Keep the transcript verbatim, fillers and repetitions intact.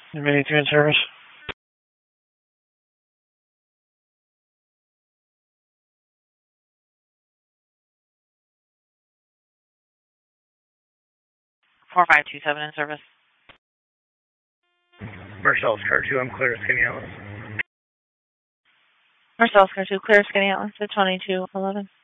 Admitting two in service. four five two seven in service. Marcellus Car two, I'm clear, Skinny Atlas. Marcellus Car two, clear, Skinny Atlas to twenty-two eleven.